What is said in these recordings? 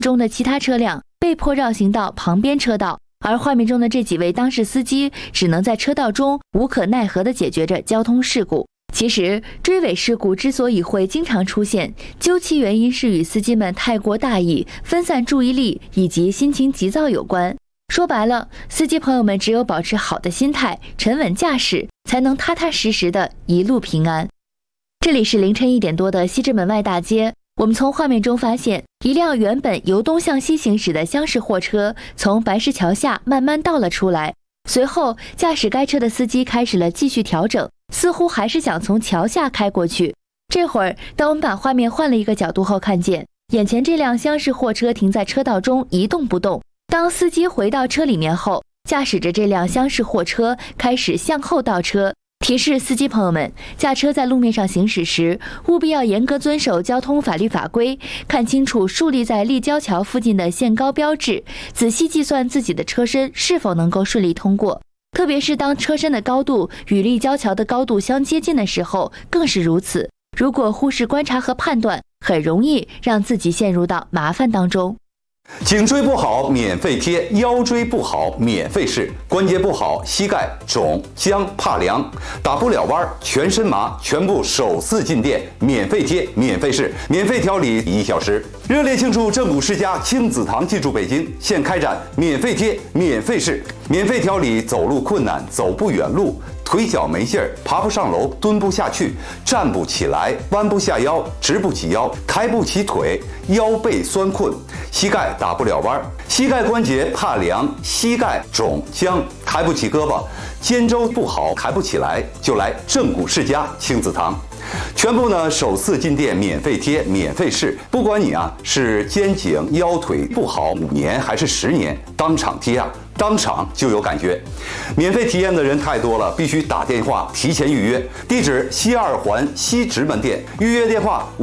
中的其他车辆被迫绕行到旁边车道，而画面中的这几位当事司机只能在车道中无可奈何地解决着交通事故。其实，追尾事故之所以会经常出现，究其原因是与司机们太过大意、分散注意力以及心情急躁有关。说白了，司机朋友们只有保持好的心态，沉稳驾驶，才能踏踏实实的一路平安。这里是凌晨1点多的西直门外大街，我们从画面中发现，一辆原本由东向西行驶的厢式货车从白石桥下慢慢倒了出来，随后驾驶该车的司机开始了继续调整，似乎还是想从桥下开过去。这会儿，当我们把画面换了一个角度后，看见眼前这辆厢式货车停在车道中一动不动。当司机回到车里面后，驾驶着这辆厢式货车开始向后倒车。提示司机朋友们，驾车在路面上行驶时，务必要严格遵守交通法律法规，看清楚竖立在立交桥附近的限高标志，仔细计算自己的车身是否能够顺利通过。特别是当车身的高度与立交桥的高度相接近的时候，更是如此。如果忽视观察和判断，很容易让自己陷入到麻烦当中。 颈椎不好免费贴，腰椎不好免费试，关节不好膝盖肿僵怕凉打不了弯全身麻，全部首次进店免费贴免费试，免费调理1小时。热烈庆祝正骨世家亲子堂进驻北京，现开展免费贴免费试，免费调理走路困难、走不远路、腿脚没劲儿、爬不上楼、蹲不下去、站不起来、弯不下腰、直不起腰、抬不起腿、腰背酸困、膝盖打不了弯、膝盖关节怕凉、膝盖肿僵、抬不起胳膊、肩周不好抬不起来，就来正骨世家亲子堂。全部呢首次进店免费贴免费试，不管你是肩颈腰腿不好5年还是10年，当场贴当场就有感觉。免费体验的人太多了，必须打电话提前预约。地址西2环西直门店，预约电话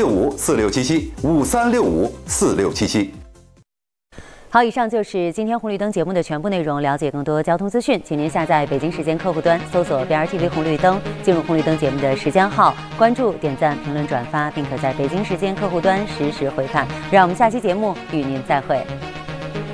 5365467753654677。 好，以上就是今天红绿灯节目的全部内容。了解更多交通资讯，请您下载北京时间客户端，搜索 BRTV 红绿灯，进入红绿灯节目的时间号，关注、点赞、评论、转发，并可在北京时间客户端实时回看。让我们下期节目与您再会。